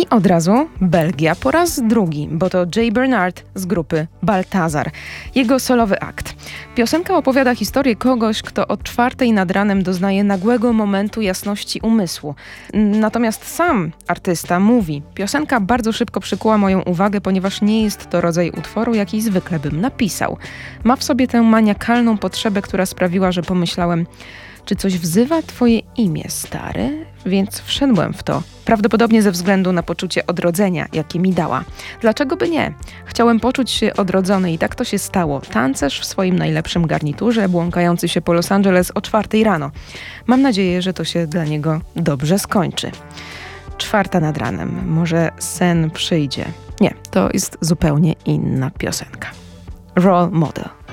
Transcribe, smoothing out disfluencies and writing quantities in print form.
I od razu Belgia po raz drugi, bo to Jay Bernard z grupy Baltazar. Jego solowy akt. Piosenka opowiada historię kogoś, kto o 4:00 nad ranem doznaje nagłego momentu jasności umysłu. Natomiast sam artysta mówi: piosenka bardzo szybko przykuła moją uwagę, ponieważ nie jest to rodzaj utworu, jaki zwykle bym napisał. Ma w sobie tę maniakalną potrzebę, która sprawiła, że pomyślałem: czy coś wzywa twoje imię, stary? Więc wszedłem w to. Prawdopodobnie ze względu na poczucie odrodzenia, jakie mi dała. Dlaczego by nie? Chciałem poczuć się odrodzony i tak to się stało. Tancerz w swoim najlepszym garniturze, błąkający się po Los Angeles o 4:00 rano. Mam nadzieję, że to się dla niego dobrze skończy. 4:00 nad ranem. Może sen przyjdzie. Nie, to jest zupełnie inna piosenka. Role Model.